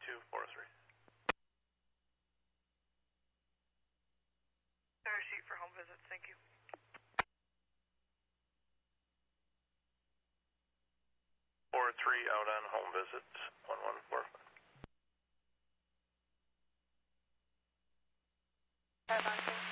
403. Sorry, sheet for home visits, thank you. 403 out on home visits, 114. 5 on 2.